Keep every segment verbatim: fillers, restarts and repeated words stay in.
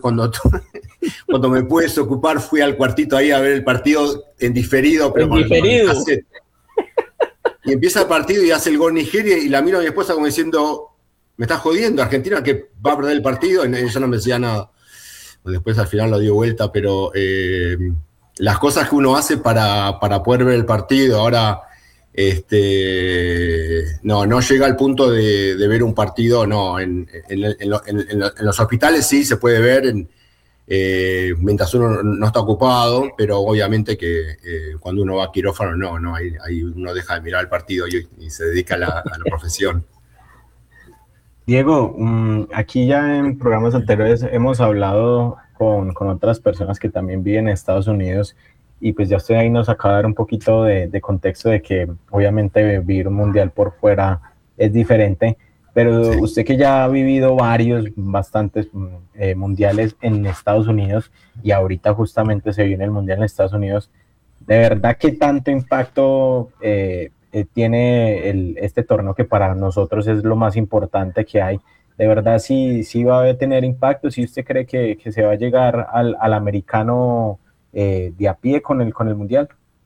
cuando, cuando me pude desocupar fui al cuartito ahí a ver el partido en diferido, pero en con, diferido. con el cassette. Y empieza el partido y hace el gol Nigeria y la miro a mi esposa como diciendo, me estás jodiendo, Argentina que va a perder el partido, y ella no me decía nada. Después al final lo dio vuelta, pero eh, las cosas que uno hace para, para poder ver el partido, ahora este, no, no llega al punto de, de ver un partido, no, en, en, en, en, en, en los hospitales sí se puede ver en, eh, mientras uno no está ocupado, pero obviamente que eh, cuando uno va a quirófano, no, no, ahí, ahí uno deja de mirar el partido y, y se dedica a la, a la profesión. Diego, um, aquí ya en programas anteriores hemos hablado con, con otras personas que también viven en Estados Unidos y pues ya usted ahí nos acaba de dar un poquito de, de contexto de que obviamente vivir un mundial por fuera es diferente, pero sí. Usted que ya ha vivido varios, bastantes eh, mundiales en Estados Unidos y ahorita justamente se viene el mundial en Estados Unidos, ¿de verdad qué tanto impacto eh, Eh, tiene el, este torneo que para nosotros es lo más importante que hay? ¿De verdad sí, sí va a tener impacto? ¿Sí usted cree que, que se va a llegar al, al americano eh, de a pie con el, con el Mundial?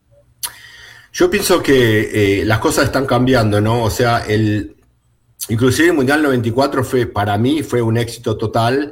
Yo pienso que eh, las cosas están cambiando, ¿no? O sea, el, inclusive el Mundial noventa y cuatro fue, para mí fue un éxito total.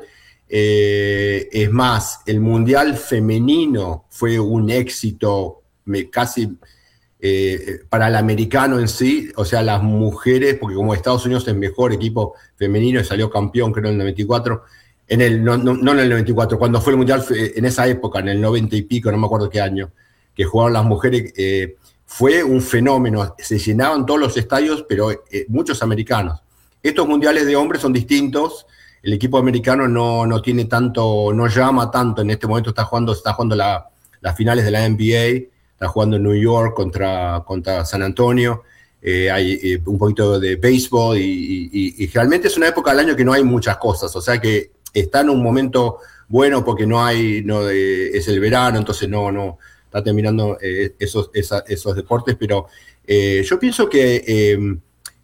Eh, es más, el Mundial femenino fue un éxito me, casi... Eh, para el americano en sí, o sea, las mujeres, porque como Estados Unidos es el mejor equipo femenino y salió campeón, creo, en el noventa y cuatro, en el, no, no, no en el noventa y cuatro, cuando fue el Mundial, en esa época, en el noventa y pico, no me acuerdo qué año, que jugaron las mujeres, eh, fue un fenómeno, se llenaban todos los estadios, pero eh, muchos americanos. Estos mundiales de hombres son distintos, el equipo americano no, no tiene tanto, no llama tanto, en este momento está jugando, está jugando la, las finales de la N B A, está jugando en New York contra, contra San Antonio, eh, hay eh, un poquito de béisbol y, y, y realmente es una época del año que no hay muchas cosas, o sea que está en un momento bueno porque no hay, no, eh, es el verano, entonces no, no está terminando eh, esos, esa, esos deportes, pero eh, yo pienso que eh,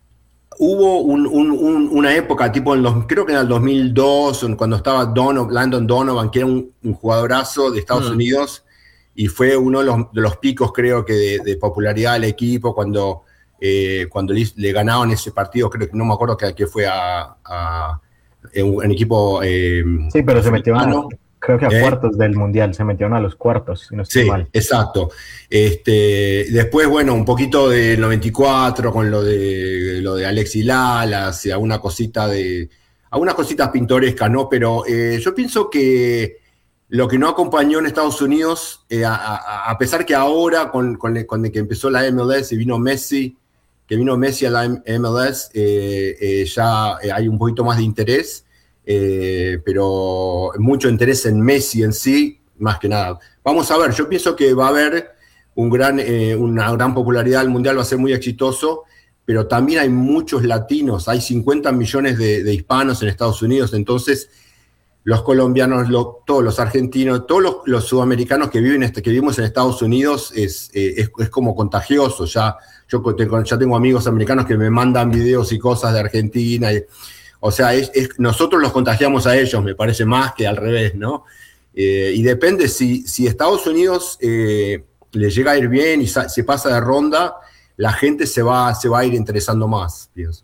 hubo un, un, un, una época, tipo en los, creo que en el dos mil dos, cuando estaba Donovan, Landon Donovan, que era un, un jugadorazo de Estados mm. Unidos, y fue uno de los, de los picos, creo que, de, de popularidad del equipo cuando, eh, cuando le, le ganaron ese partido, creo que no me acuerdo que, que fue a, a un, un equipo... Eh, sí, pero se metió a, creo que a eh, cuartos del Mundial, se metieron a los cuartos, si no estoy sí, mal. Exacto. Este, después, bueno, un poquito del noventa y cuatro con lo de, lo de Alexis Lalas, y alguna cosita de... algunas cositas pintorescas, ¿no? Pero eh, yo pienso que lo que no acompañó en Estados Unidos, eh, a, a, a pesar que ahora, con, con, con el que empezó la M L S y vino Messi, que vino Messi a la M L S, eh, eh, ya hay un poquito más de interés, eh, pero mucho interés en Messi en sí, más que nada. Vamos a ver, yo pienso que va a haber un gran, eh, una gran popularidad, el Mundial va a ser muy exitoso, pero también hay muchos latinos, hay cincuenta millones de, de hispanos en Estados Unidos, entonces... los colombianos, lo, todos los argentinos, todos los, los sudamericanos que viven este, que vivimos en Estados Unidos es, eh, es, es como contagioso. Ya, yo tengo, ya tengo amigos americanos que me mandan videos y cosas de Argentina. Y, o sea, es, es, nosotros los contagiamos a ellos, me parece, más que al revés, ¿no? Eh, y depende, si, si Estados Unidos eh, le llega a ir bien y se pasa de ronda, la gente se va, se va a ir interesando más, pienso.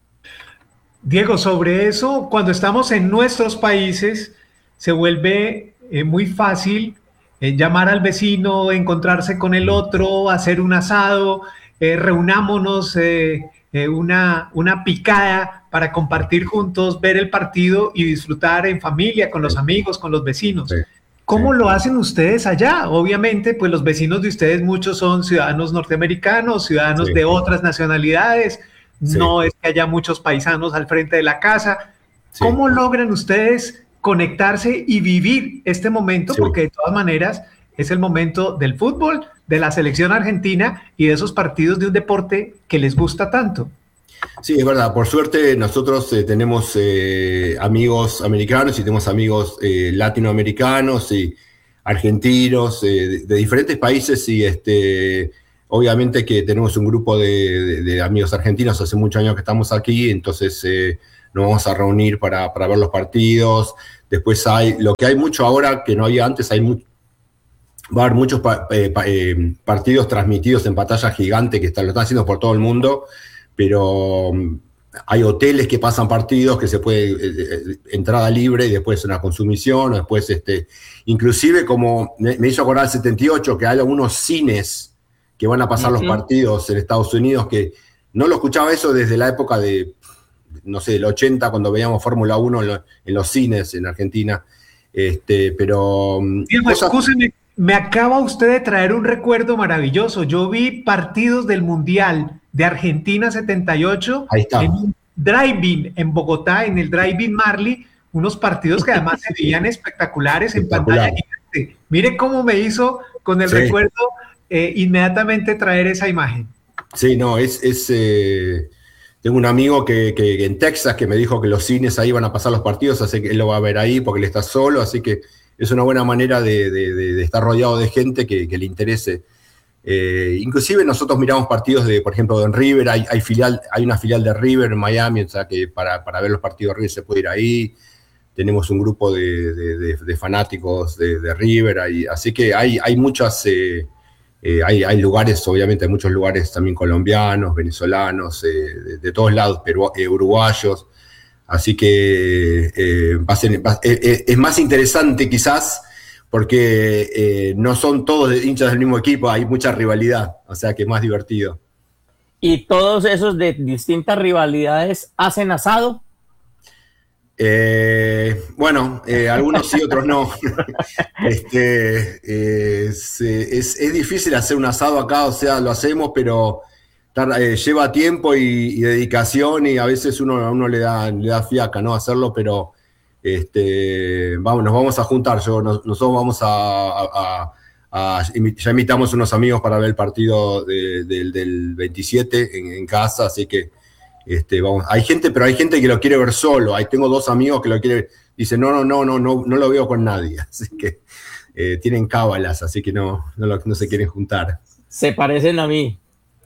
Diego, sobre eso, cuando estamos en nuestros países, se vuelve eh, muy fácil eh, llamar al vecino, encontrarse con el otro, hacer un asado, eh, reunámonos, eh, eh, una, una picada para compartir juntos, ver el partido y disfrutar en familia, con los amigos, con los vecinos. Sí. ¿Cómo sí. lo hacen ustedes allá? Obviamente, pues los vecinos de ustedes, muchos son ciudadanos norteamericanos, ciudadanos sí. de otras nacionalidades. Sí. No es que haya muchos paisanos al frente de la casa. Sí. ¿Cómo logran ustedes conectarse y vivir este momento? Sí. Porque de todas maneras es el momento del fútbol, de la selección argentina y de esos partidos de un deporte que les gusta tanto. Sí, es verdad. Por suerte nosotros eh, tenemos eh, amigos americanos y tenemos amigos eh, latinoamericanos y argentinos eh, de, de diferentes países y este... obviamente que tenemos un grupo de, de, de amigos argentinos, hace muchos años que estamos aquí, entonces eh, nos vamos a reunir para, para ver los partidos. Después hay, lo que hay mucho ahora, que no había antes, hay mucho, va a haber muchos pa, eh, pa, eh, partidos transmitidos en pantalla gigante que están, lo están haciendo por todo el mundo, pero um, hay hoteles que pasan partidos, que se puede, eh, entrada libre, y después una consumición, o después, este, inclusive como me, me hizo acordar el setenta y ocho, que hay algunos cines que van a pasar uh-huh. los partidos en Estados Unidos, que no lo escuchaba eso desde la época de, no sé, del ochenta, cuando veíamos Fórmula uno en, lo, en los cines en Argentina, este, pero... Diego, cosas... escúcheme. Me acaba usted de traer un recuerdo maravilloso. Yo vi partidos del Mundial de Argentina setenta y ocho Ahí está. en un drive-in en Bogotá, en el drive-in Marley, unos partidos que además se veían espectaculares en pantalla gigante. Mire cómo me hizo con el sí. recuerdo eh, inmediatamente traer esa imagen. Sí, no, es... es eh... Tengo un amigo que, que, que en Texas que me dijo que los cines ahí van a pasar los partidos, así que él lo va a ver ahí porque él está solo, así que es una buena manera de, de, de estar rodeado de gente que, que le interese. Eh, inclusive nosotros miramos partidos de, por ejemplo, en River, hay, hay, filial, hay una filial de River en Miami, o sea que para, para ver los partidos de River se puede ir ahí. Tenemos un grupo de, de, de, de fanáticos de, de River, ahí, así que hay, hay muchas... Eh, Eh, hay, hay lugares, obviamente hay muchos lugares también colombianos, venezolanos, eh, de, de todos lados, peru, eh, uruguayos, así que eh, va a ser, va, eh, es más interesante quizás porque eh, no son todos hinchas del mismo equipo, hay mucha rivalidad, o sea que es más divertido. ¿Y todos esos de distintas rivalidades hacen asado? Eh, bueno, eh, algunos sí, otros no. este, eh, es, es, es difícil hacer un asado acá, o sea, lo hacemos, pero tar, eh, lleva tiempo y, y dedicación y a veces uno, a uno le da, le da fiaca, ¿no? Hacerlo, pero este, vamos, nos vamos a juntar. Yo, nos, nosotros vamos a, a, a, a, ya invitamos unos amigos para ver el partido de, de, del veintisiete en, en casa, así que Este, vamos, hay gente, pero hay gente que lo quiere ver solo. Ahí tengo dos amigos que lo quieren, dicen, no, no, no, no, no, no lo veo con nadie. Así que eh, tienen cábalas, así que no, no, lo, no se quieren juntar. Se parecen a mí.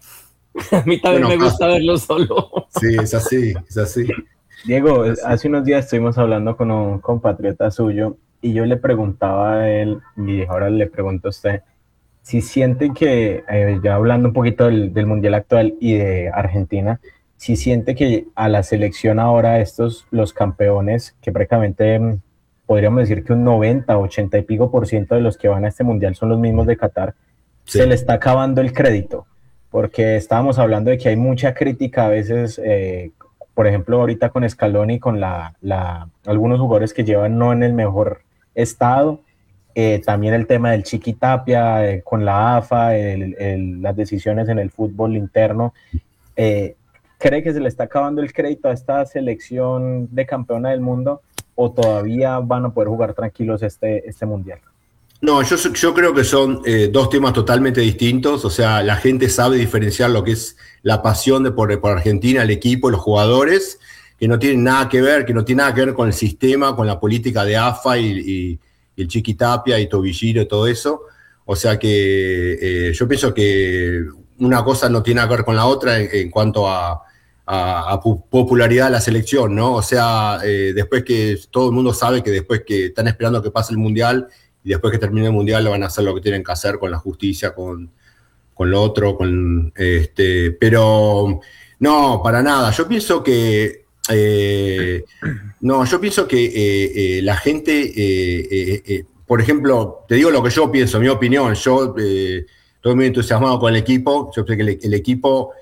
A mí también bueno, me gusta pasa. verlo solo. Sí, es así, es así. Diego, hace unos días estuvimos hablando con un compatriota suyo y yo le preguntaba a él, y ahora le pregunto a usted, si siente que, eh, ya hablando un poquito del, del Mundial actual y de Argentina, si siente que a la selección ahora estos, los campeones, que prácticamente podríamos decir que un noventa, ochenta y pico por ciento de los que van a este mundial son los mismos de Qatar, sí. se le está acabando el crédito, porque estábamos hablando de que hay mucha crítica a veces, eh, por ejemplo ahorita con Scaloni, con la, la, algunos jugadores que llevan no en el mejor estado, eh, también el tema del Chiqui Tapia, eh, con la A F A, el, el, las decisiones en el fútbol interno, eh, ¿cree que se le está acabando el crédito a esta selección de campeona del mundo o todavía van a poder jugar tranquilos este, este mundial? No, yo, yo creo que son eh, dos temas totalmente distintos. O sea, la gente sabe diferenciar lo que es la pasión de por, por Argentina, el equipo, los jugadores, que no tienen nada que ver, que no tiene nada que ver con el sistema, con la política de A F A y, y, y el Chiqui Tapia y Tobilliro y todo eso. O sea que eh, yo pienso que una cosa no tiene nada que ver con la otra en, en cuanto a A, a popularidad de la selección, ¿no? O sea, eh, después que todo el mundo sabe que después que están esperando que pase el Mundial y después que termine el Mundial van a hacer lo que tienen que hacer con la justicia, con, con lo otro, con este, pero no, para nada. Yo pienso que eh, no, yo pienso que eh, eh, la gente, eh, eh, eh, por ejemplo, te digo lo que yo pienso, mi opinión, yo eh, estoy muy entusiasmado con el equipo, yo sé que el, el equipo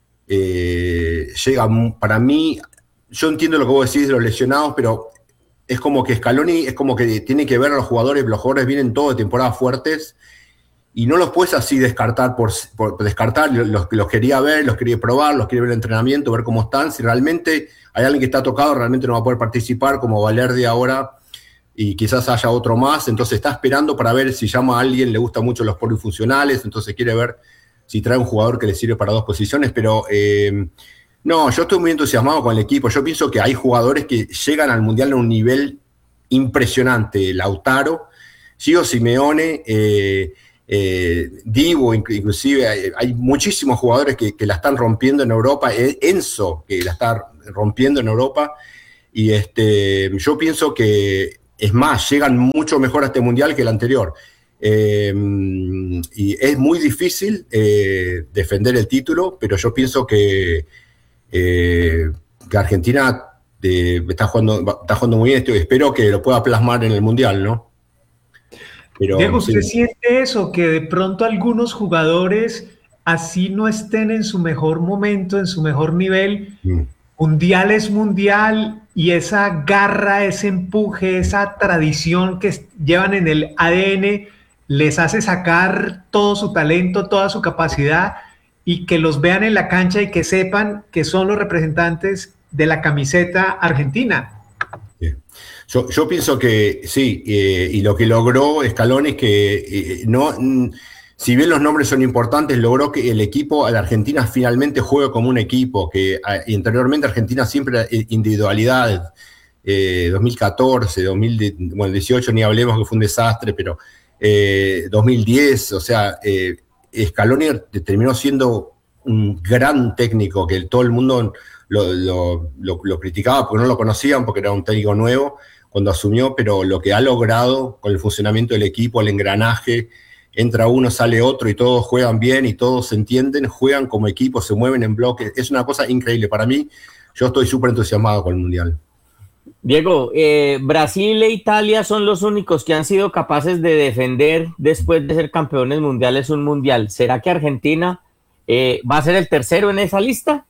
Eh, llega, para mí, yo entiendo lo que vos decís de los lesionados, pero es como que Scaloni es como que tiene que ver a los jugadores, los jugadores vienen todos de temporadas fuertes y no los puedes así descartar por, por descartar, los, los quería ver, los quería probar, los quería ver el entrenamiento, ver cómo están, si realmente hay alguien que está tocado, realmente no va a poder participar, como Valerde ahora, y quizás haya otro más, entonces está esperando para ver si llama a alguien, le gustan mucho los polifuncionales, entonces quiere ver si trae un jugador que le sirve para dos posiciones, pero eh, no, yo estoy muy entusiasmado con el equipo. Yo pienso que hay jugadores que llegan al Mundial a un nivel impresionante. Lautaro, Gio Simeone, eh, eh, Divo, inclusive, hay, hay muchísimos jugadores que, que la están rompiendo en Europa. Enzo, que la está rompiendo en Europa. Y este, yo pienso que, es más, llegan mucho mejor a este mundial que el anterior. Eh, y es muy difícil eh, defender el título, pero yo pienso que, eh, que Argentina eh, está, jugando, está jugando muy bien. Espero que lo pueda plasmar en el mundial, ¿no? Pero, Diego, ¿usted sí siente eso? Que de pronto algunos jugadores, así no estén en su mejor momento, en su mejor nivel, mm. mundial es mundial, y esa garra, ese empuje, esa tradición que llevan en el A D N, les hace sacar todo su talento, toda su capacidad, y que los vean en la cancha y que sepan que son los representantes de la camiseta argentina. Yo, yo pienso que sí, eh, y lo que logró Scaloni es que eh, no, si bien los nombres son importantes, logró que el equipo, la Argentina finalmente juegue como un equipo, que anteriormente Argentina siempre era individualidad, eh, dos mil catorce, dos mil dieciocho, ni hablemos que fue un desastre, pero eh, dos mil diez, o sea, eh, Scaloni terminó siendo un gran técnico, que todo el mundo lo, lo, lo, lo criticaba porque no lo conocían, porque era un técnico nuevo cuando asumió, pero lo que ha logrado con el funcionamiento del equipo, el engranaje, entra uno, sale otro y todos juegan bien y todos se entienden, juegan como equipo, se mueven en bloque, es una cosa increíble. Para mí, yo estoy súper entusiasmado con el Mundial. Diego, eh, Brasil e Italia son los únicos que han sido capaces de defender después de ser campeones mundiales un Mundial. ¿Será que Argentina eh, va a ser el tercero en esa lista?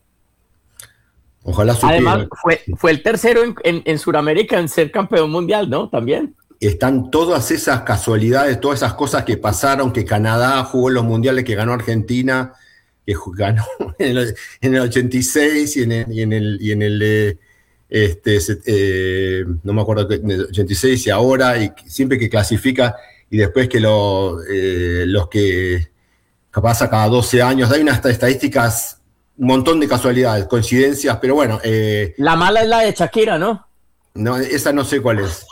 Ojalá supiera. Además, fue, fue el tercero en, en, en Sudamérica en ser campeón mundial, ¿no? También. Están todas esas casualidades, todas esas cosas que pasaron, que Canadá jugó en los mundiales, que ganó Argentina, que ganó en el, en el ochenta y seis y en el, y en el, y en el eh, este, eh, no me acuerdo, en el ochenta y seis y ahora, y siempre que clasifica, y después que lo, eh, los que pasa cada doce años, hay unas estadísticas, un montón de casualidades, coincidencias, pero bueno. Eh, la mala es la de Shakira, ¿no? No, esa no sé cuál es.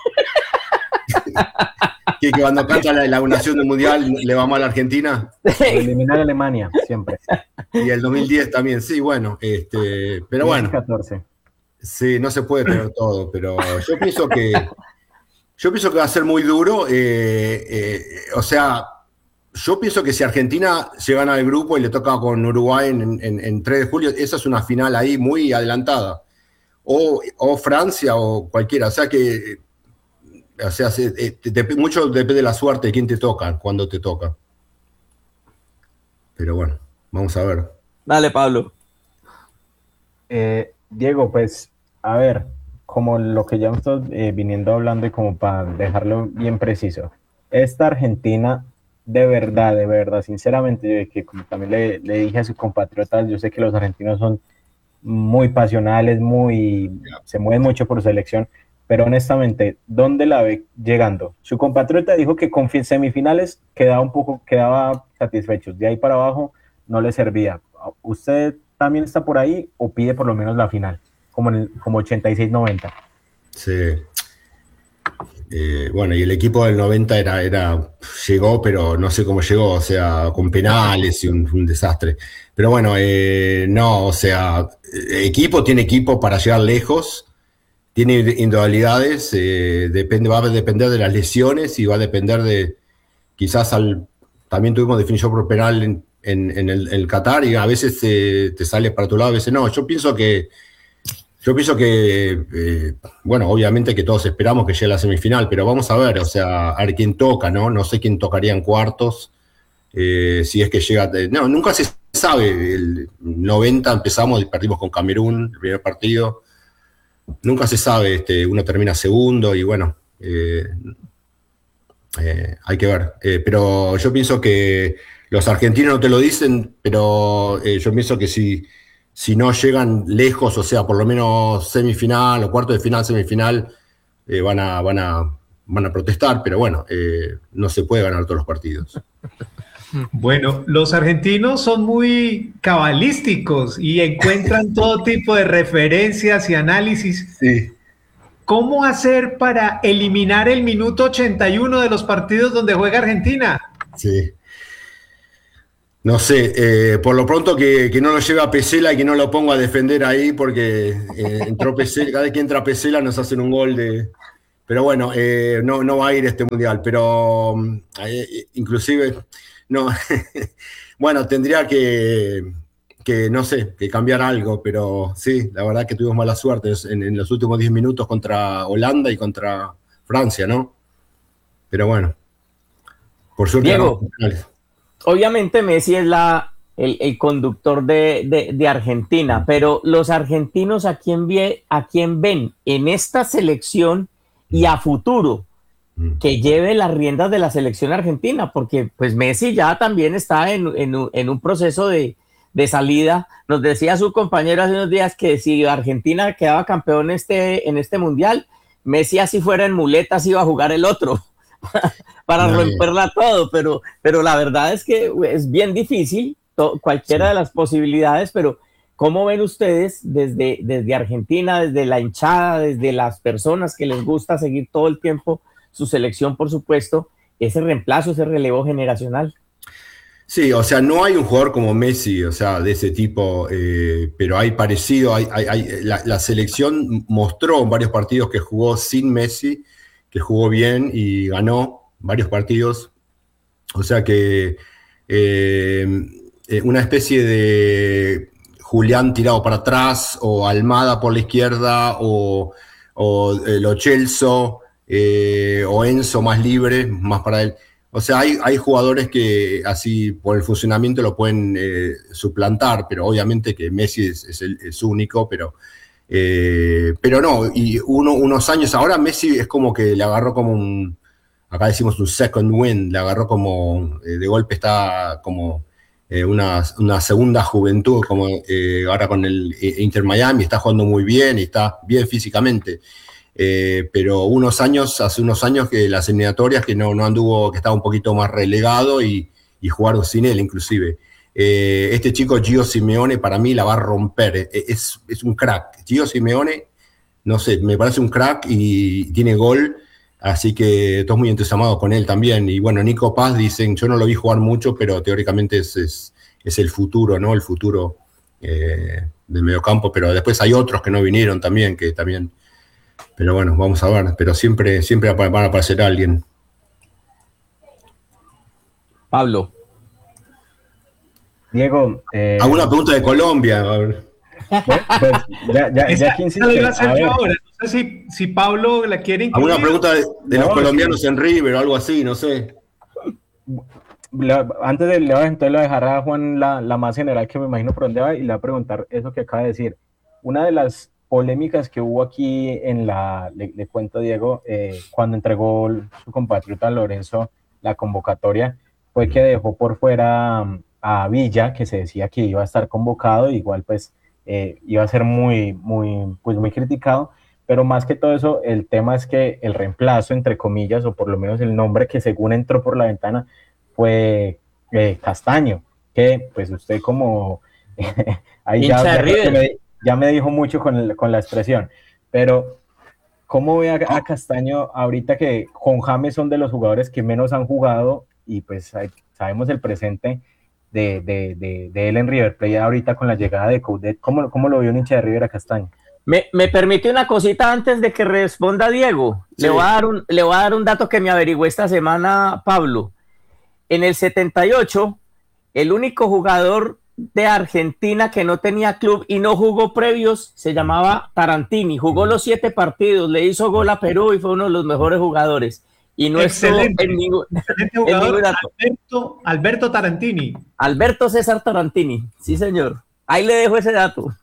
que, que cuando canta la inauguración del Mundial le va mal a Argentina. Eliminar a Alemania, siempre. Y el dos mil diez también, sí, bueno. Este, pero bueno. dos mil catorce. Sí, no se puede tener todo, pero yo pienso que yo pienso que va a ser muy duro. Eh, eh, o sea, yo pienso que si Argentina se gana el grupo y le toca con Uruguay en, en, en tres de julio, esa es una final ahí muy adelantada. O, o Francia o cualquiera. O sea que, o sea, se, de, mucho depende de la suerte de quién te toca, cuando te toca. Pero bueno, vamos a ver. Dale, Pablo. Eh, Diego, pues, a ver, como lo que ya estamos eh, viniendo hablando y como para dejarlo bien preciso, esta Argentina, de verdad, de verdad, sinceramente, que como también le, le dije a sus compatriotas, yo sé que los argentinos son muy pasionales, muy, se mueven mucho por su selección, pero honestamente, ¿dónde la ve llegando? Su compatriota dijo que con semifinales quedaba un poco, quedaba satisfechos, de ahí para abajo no le servía. ¿Usted también está por ahí o pide por lo menos la final, como en el, como ochenta y seis noventa? Sí. Eh, bueno, y el equipo del noventa era, era, llegó, pero no sé cómo llegó, o sea, con penales y un, un desastre. Pero bueno, eh, no, o sea, equipo tiene equipo para llegar lejos, tiene individualidades, eh, depende, va a depender de las lesiones y va a depender de, quizás al, también tuvimos definición por penal en, en, en, el, en el Qatar y a veces te, te sale para tu lado, a veces no. Yo pienso que Yo pienso que, eh, bueno, obviamente que todos esperamos que llegue a la semifinal, pero vamos a ver, o sea, a ver quién toca, ¿no? No sé quién tocaría en cuartos, eh, si es que llega... Eh, no, nunca se sabe. El noventa empezamos y perdimos con Camerún, el primer partido. Nunca se sabe, este, uno termina segundo y bueno, eh, eh, hay que ver. Eh, pero yo pienso que los argentinos no te lo dicen, pero eh, yo pienso que si... Si no llegan lejos, o sea, por lo menos semifinal o cuarto de final, semifinal, eh, van, a, van, a, van a protestar, pero bueno, eh, no se puede ganar todos los partidos. Bueno, los argentinos son muy cabalísticos y encuentran todo tipo de referencias y análisis. Sí. ¿Cómo hacer para eliminar el minuto ochenta y uno de los partidos donde juega Argentina? Sí. No sé, eh, por lo pronto que, que no lo lleve a Pesela y que no lo ponga a defender ahí, porque eh, entró Pesela, cada vez que entra Pesela nos hacen un gol de... Pero bueno, eh, no, no va a ir este mundial, pero eh, inclusive, no, bueno, tendría que, que, no sé, que cambiar algo, pero sí, la verdad que tuvimos mala suerte en, en los últimos diez minutos contra Holanda y contra Francia, ¿no? Pero bueno, por suerte... Diego, no, obviamente Messi es la, el, el conductor de, de, de Argentina, pero los argentinos ¿a quién, vie, ¿a quién ven en esta selección y a futuro que lleve las riendas de la selección argentina? Porque pues Messi ya también está en, en, en un proceso de, de salida. Nos decía su compañero hace unos días que si Argentina quedaba campeón este, en este mundial, Messi así fuera en muletas iba a jugar el otro para no, romperla bien. todo, pero, pero la verdad es que es bien difícil to, cualquiera sí. de las posibilidades, pero ¿cómo ven ustedes desde, desde Argentina, desde la hinchada, desde las personas que les gusta seguir todo el tiempo su selección, por supuesto, ese reemplazo, ese relevo generacional? Sí, o sea, no hay un jugador como Messi, o sea, de ese tipo, eh, pero hay parecido, hay, hay, hay, la, la selección mostró en varios partidos que jugó sin Messi, que jugó bien y ganó varios partidos, o sea que eh, una especie de Julián tirado para atrás, o Almada por la izquierda, o, o eh, Lo Celso, eh, o Enzo más libre, más para él. O sea, hay, hay jugadores que así por el funcionamiento lo pueden eh, suplantar, pero obviamente que Messi es, es, el, es único, pero, eh, pero no, y uno, unos años ahora Messi es como que le agarró como un, acá decimos un second wind, le agarró como, eh, de golpe está como eh, una, una segunda juventud, como eh, ahora con el eh, Inter Miami, está jugando muy bien y está bien físicamente. Eh, pero unos años, hace unos años que las eliminatorias que no, no anduvo, que estaba un poquito más relegado y, y jugaron sin él inclusive. Eh, este chico Gio Simeone para mí la va a romper, eh, es, es un crack. Gio Simeone, no sé, me parece un crack y tiene gol, así que estoy muy entusiasmado con él también. Y bueno, Nico Paz, dicen, yo no lo vi jugar mucho, pero teóricamente es, es, es el futuro, ¿no? El futuro eh, del mediocampo, pero después hay otros que no vinieron también, que también... Pero bueno, vamos a ver, pero siempre, siempre van a aparecer alguien. Pablo. Diego. Eh... ¿Alguna pregunta de Colombia? A ver. Pues, ya, ya, ya que insiste, lo iba a hacer yo ahora. No sé si, si Pablo la quiere incluir. ¿Alguna pregunta de, de no, los colombianos sí. en River o algo así? No sé. La, antes de le entonces lo dejará a Juan la, la más general, que me imagino por dónde va, y le va a preguntar eso que acaba de decir. Una de las polémicas que hubo aquí en la, le, le cuento Diego, eh, cuando entregó su compatriota Lorenzo la convocatoria, fue que dejó por fuera a Villa, que se decía que iba a estar convocado, igual pues eh, iba a ser muy, muy, pues muy criticado, pero más que todo eso, el tema es que el reemplazo, entre comillas, o por lo menos el nombre que según entró por la ventana, fue eh, Castaño, que pues usted como... ahí ya, ya, me, ya me dijo mucho con, el, con la expresión, pero ¿cómo ve a, a Castaño ahorita que con James son de los jugadores que menos han jugado y pues hay, sabemos el presente de, de, de, de él en River Plate ahorita con la llegada de Coudet? ¿Cómo, cómo lo vio un hincha de River a Castaño? Me, me permite una cosita antes de que responda Diego. Sí. Le, voy a dar un, le voy a dar un dato que me averigüé esta semana, Pablo. En el setenta y ocho, el único jugador de Argentina que no tenía club y no jugó previos se llamaba Tarantini. Jugó los siete partidos, le hizo gol a Perú y fue uno de los mejores jugadores. Y no excelente, en ningún, excelente jugador, en Alberto, Alberto Tarantini. Alberto César Tarantini, sí señor. Ahí le dejo ese dato.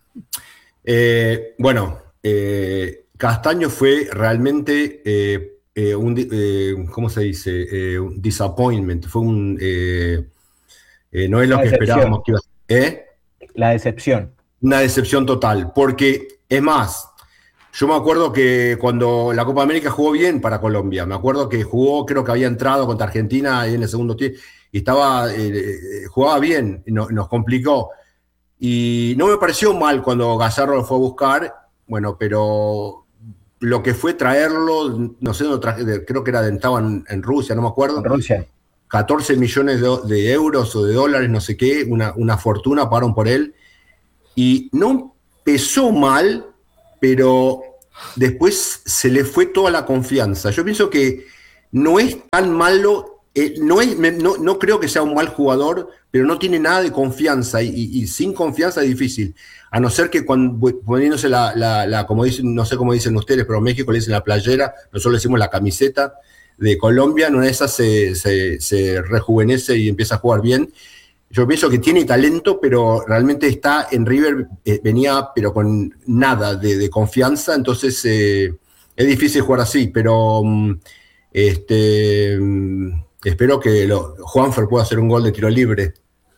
Eh, bueno, eh, Castaño fue realmente eh, eh, un, eh, ¿cómo se dice? Eh, un disappointment, fue un, eh, eh, no es lo La que decepción. esperábamos que iba a ser. ¿Eh? La decepción. Una decepción total, porque es más, yo me acuerdo que cuando la Copa América jugó bien para Colombia, me acuerdo que jugó, creo que había entrado contra Argentina ahí en el segundo tiempo, y estaba, eh, jugaba bien, no, nos complicó. Y no me pareció mal cuando Gallardo lo fue a buscar, bueno, pero lo que fue traerlo, no sé, creo que era de, estaba en, en Rusia, no me acuerdo. En Rusia. catorce millones de, de euros o de dólares, no sé qué, una, una fortuna pagaron por él. Y no empezó mal, pero después se le fue toda la confianza. Yo pienso que no es tan malo, eh, no, es, no, no creo que sea un mal jugador, pero no tiene nada de confianza, y, y, y sin confianza es difícil. A no ser que cuando, poniéndose la, la, la, como dicen, no sé cómo dicen ustedes, pero en México le dicen la playera, nosotros le decimos la camiseta de Colombia, en una de esas se, se, se rejuvenece y empieza a jugar bien. Yo pienso que tiene talento, pero realmente está en River, eh, venía pero con nada de, de confianza, entonces eh, es difícil jugar así, pero este, espero que lo, Juanfer pueda hacer un gol de tiro libre.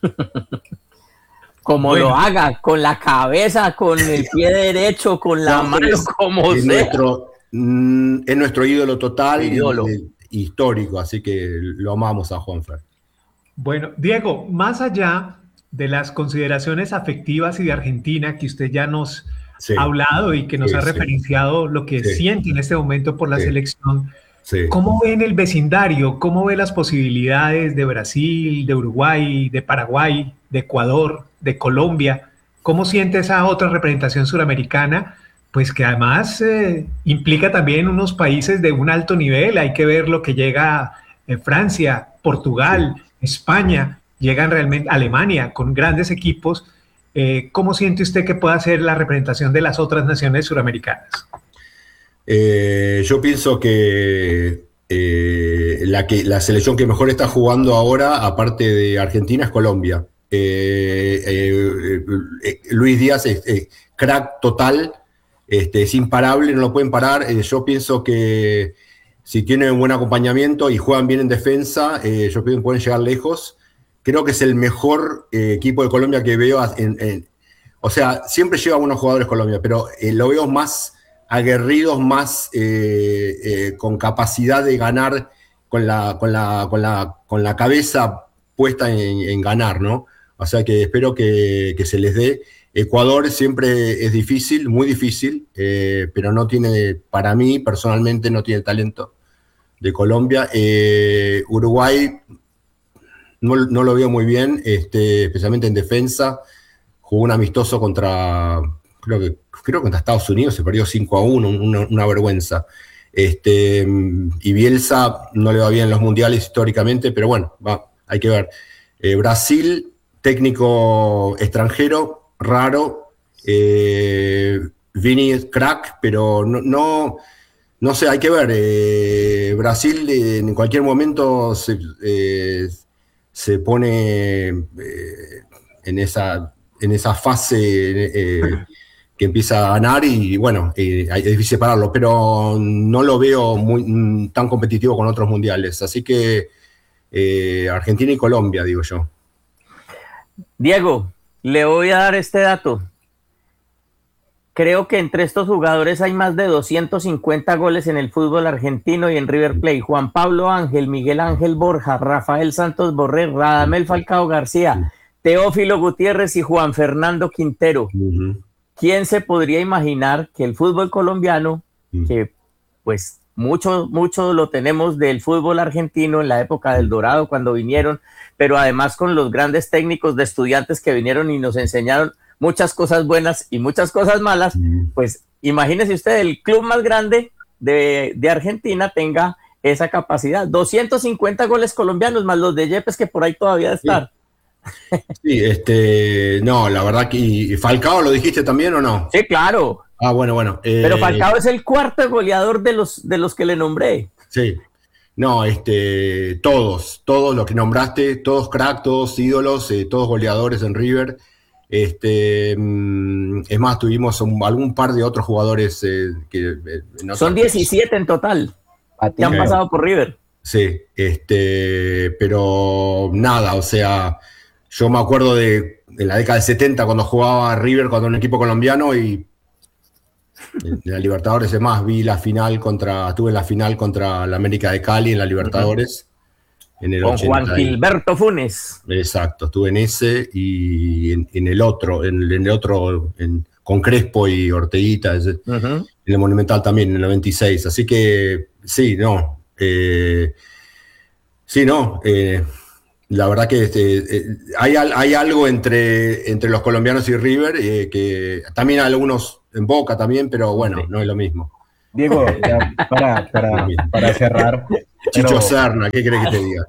Como bueno, lo haga, con la cabeza, con el pie derecho, con la no, mano, es, como es sea. Nuestro, mm, es nuestro ídolo total, ídolo. Y, y, histórico, así que lo amamos a Juanfer. Bueno, Diego, más allá de las consideraciones afectivas y de Argentina que usted ya nos sí. ha hablado y que nos sí, ha referenciado sí. lo que sí. siente en este momento por la sí. selección, sí. ¿cómo ve en el vecindario? ¿Cómo ve las posibilidades de Brasil, de Uruguay, de Paraguay, de Ecuador, de Colombia? ¿Cómo siente esa otra representación suramericana? Pues que además eh, implica también unos países de un alto nivel. Hay que ver lo que llega en Francia, Portugal, sí. España, llegan realmente Alemania con grandes equipos. Eh, ¿Cómo siente usted que pueda ser la representación de las otras naciones suramericanas? Eh, yo pienso que, eh, la que la selección que mejor está jugando ahora, aparte de Argentina, es Colombia. Eh, eh, eh, Luis Díaz es eh, crack total, este, es imparable, no lo pueden parar. Eh, yo pienso que si tienen un buen acompañamiento y juegan bien en defensa, eh, yo pienso que pueden llegar lejos. Creo que es el mejor eh, equipo de Colombia que veo. En, en, o sea, siempre lleva buenos jugadores Colombia, pero eh, lo veo más aguerridos, más eh, eh, con capacidad de ganar, con la, con la, con la, con la cabeza puesta en, en ganar, ¿no? O sea que espero que, que se les dé. Ecuador siempre es difícil, muy difícil, eh, pero no tiene, para mí personalmente, no tiene talento de Colombia. Eh, Uruguay no, no lo veo muy bien, este, especialmente en defensa. Jugó un amistoso contra, creo que, creo que contra Estados Unidos, se perdió cinco a uno, una, una vergüenza. Este, y Bielsa no le va bien en los mundiales históricamente, pero bueno, va, hay que ver. Eh, Brasil, técnico extranjero, raro, eh, Vini es crack, pero no, no, no sé, hay que ver. Eh, Brasil eh, en cualquier momento se, eh, se pone eh, en, esa, en esa fase eh, que empieza a ganar y bueno, eh, es difícil pararlo, pero no lo veo muy, tan competitivo con otros mundiales. Así que eh, Argentina y Colombia, digo yo. Diego, le voy a dar este dato. Creo que entre estos jugadores hay más de doscientos cincuenta goles en el fútbol argentino y en River Plate. Juan Pablo Ángel, Miguel Ángel Borja, Rafael Santos Borré, Radamel Falcao García, Teófilo Gutiérrez y Juan Fernando Quintero. Uh-huh. ¿Quién se podría imaginar que el fútbol colombiano, uh-huh. que pues mucho, mucho lo tenemos del fútbol argentino en la época del Dorado cuando vinieron, pero además con los grandes técnicos de Estudiantes que vinieron y nos enseñaron muchas cosas buenas y muchas cosas malas, pues imagínese usted, el club más grande de, de Argentina tenga esa capacidad, doscientos cincuenta goles colombianos más los de Yepes que por ahí todavía están. Sí, sí este, no, la verdad que, ¿y Falcao lo dijiste también o no? Sí, claro. Ah, bueno, bueno. Eh, Pero Falcao es el cuarto goleador de los, de los que le nombré. Sí. No, este, todos, todos los que nombraste, todos crack, todos ídolos, eh, todos goleadores en River. Este, es más, tuvimos un, algún par de otros jugadores eh, que eh, no son diecisiete en total que han pasado por River. Sí, este, pero nada, o sea, yo me acuerdo de, de la década del setenta cuando jugaba River contra un equipo colombiano y en la Libertadores, es más, vi la final contra, estuve en la final contra la América de Cali en la Libertadores. Uh-huh. En el con ochenta, Juan Gilberto Funes. Exacto, estuve en ese y en, en el otro, en, en el otro, en, con Crespo y Orteguita, ese, uh-huh. En el Monumental también, en el noventa y seis. Así que, sí, no. Eh, Sí, no, eh, la verdad que este, eh, hay, hay algo entre, entre los colombianos y River, eh, que también hay algunos en Boca también, pero bueno, sí. No es lo mismo. Diego, ya para, para, para cerrar. Chicho pero, Serna, ¿qué crees que te diga?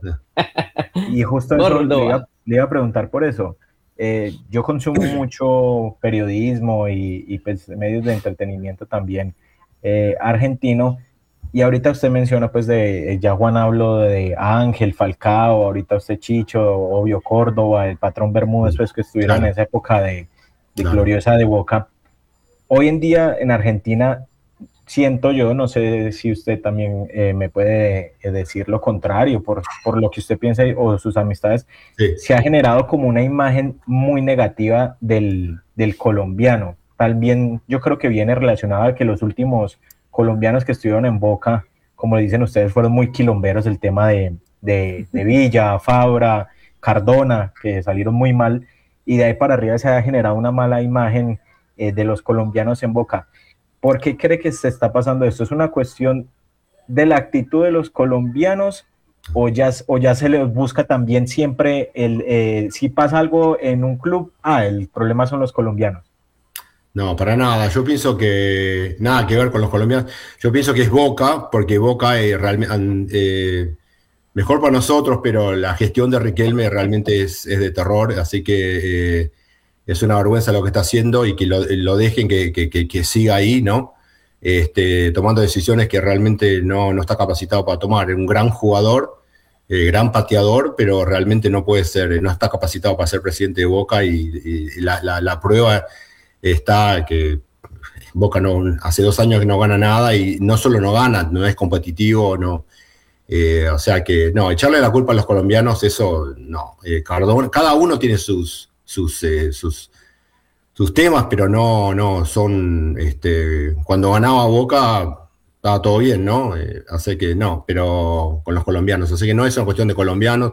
Y justo eso, le, iba, le iba a preguntar por eso. Eh, yo consumo mucho periodismo y, y pues, medios de entretenimiento también eh, argentino. Y ahorita usted menciona, pues, de, ya Juan habló de Ángel, Falcao, ahorita usted Chicho, obvio Córdoba, el patrón Bermúdez, pues, que estuvieron claro. en esa época de, de claro. gloriosa de Boca. Hoy en día en Argentina, siento yo, no sé si usted también eh, me puede decir lo contrario, por, por lo que usted piensa o sus amistades, sí. se ha generado como una imagen muy negativa del, del colombiano. Tal bien, yo creo que viene relacionada a que los últimos colombianos que estuvieron en Boca, como dicen ustedes, fueron muy quilomberos, el tema de, de, de Villa, Fabra, Cardona, que salieron muy mal, y de ahí para arriba se ha generado una mala imagen eh, de los colombianos en Boca. ¿Por qué cree que se está pasando esto? ¿Es una cuestión de la actitud de los colombianos o ya, o ya se les busca también siempre, el, eh, si pasa algo en un club, ah, el problema son los colombianos? No, para nada. Yo pienso que nada que ver con los colombianos. Yo pienso que es Boca, porque Boca es realmente eh, mejor para nosotros, pero la gestión de Riquelme realmente es, es de terror, así que eh, es una vergüenza lo que está haciendo y que lo, lo dejen que, que, que, que siga ahí, ¿no? Este, tomando decisiones que realmente no, no está capacitado para tomar. Es un gran jugador, eh, gran pateador, pero realmente no puede ser, no está capacitado para ser presidente de Boca y, y la, la, la prueba está que Boca no, hace dos años que no gana nada y no solo no gana, no es competitivo, no, eh, o sea que no, echarle la culpa a los colombianos, eso no, eh, Cardona, cada uno tiene sus, sus, eh, sus, sus temas, pero no, no son, este, cuando ganaba Boca estaba todo bien, ¿no? Eh, así que no, pero con los colombianos, así que no es una cuestión de colombianos,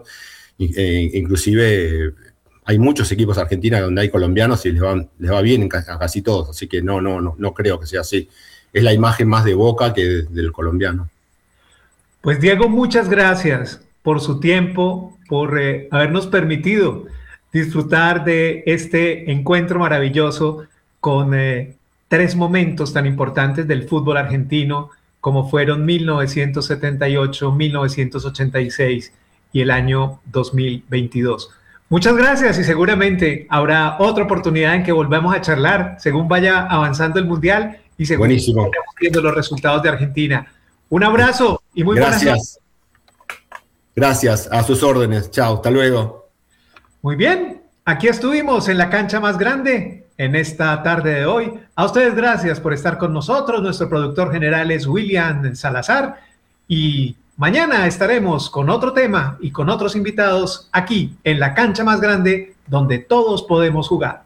eh, inclusive hay muchos equipos argentinos donde hay colombianos y les va, les va bien a casi todos, así que no, no, no, no creo que sea así. Es la imagen más de Boca que de, del colombiano. Pues Diego, muchas gracias por su tiempo, por eh, habernos permitido disfrutar de este encuentro maravilloso con eh, tres momentos tan importantes del fútbol argentino como fueron mil novecientos setenta y ocho, mil novecientos ochenta y seis y el año dos mil veintidós. Muchas gracias y seguramente habrá otra oportunidad en que volvamos a charlar según vaya avanzando el Mundial y según Buenísimo. vayamos viendo los resultados de Argentina. Un abrazo y muy buenas noches. Gracias, a sus órdenes. Chao, hasta luego. Muy bien, aquí estuvimos en la cancha más grande en esta tarde de hoy. A ustedes gracias por estar con nosotros. Nuestro productor general es William Salazar y mañana estaremos con otro tema y con otros invitados aquí en la cancha más grande donde todos podemos jugar.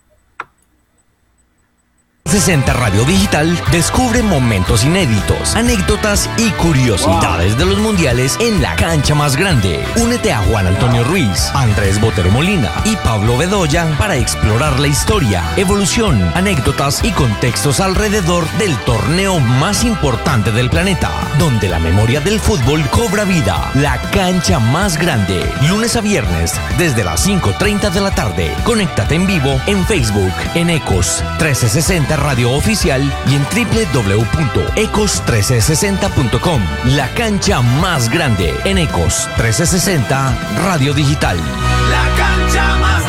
sesenta Radio Digital descubre momentos inéditos, anécdotas y curiosidades wow. de los mundiales en la cancha más grande. Únete a Juan Antonio Ruiz, Andrés Botero Molina y Pablo Bedoya para explorar la historia, evolución, anécdotas y contextos alrededor del torneo más importante del planeta, donde la memoria del fútbol cobra vida. La cancha más grande, lunes a viernes desde las cinco treinta de la tarde. Conéctate en vivo en Facebook, en Ecos trescientos sesenta Radio Oficial y en doble u doble u doble u punto ecos trece sesenta punto com. La cancha más grande en Ecos trescientos sesenta Radio Digital. La cancha más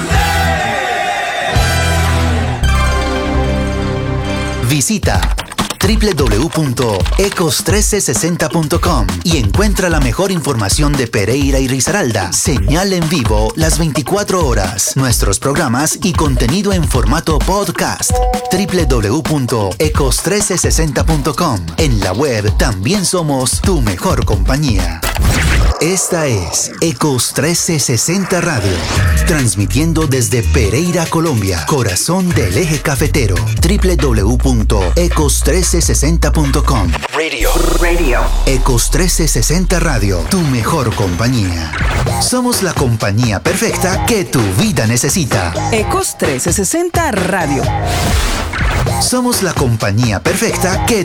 grande. Visita doble u doble u doble u punto ecos trece sesenta punto com y encuentra la mejor información de Pereira y Risaralda. Señal en vivo las veinticuatro horas, nuestros programas y contenido en formato podcast. doble u doble u doble u punto ecos trece sesenta punto com. En la web también somos tu mejor compañía. Esta es Ecos trece sesenta Radio, transmitiendo desde Pereira, Colombia, corazón del eje cafetero. doble u doble u doble u punto ecos trece sesenta punto com. Radio. Radio. Ecos trece sesenta Radio, tu mejor compañía. Somos la compañía perfecta que tu vida necesita. Ecos trece sesenta Radio. Somos la compañía perfecta que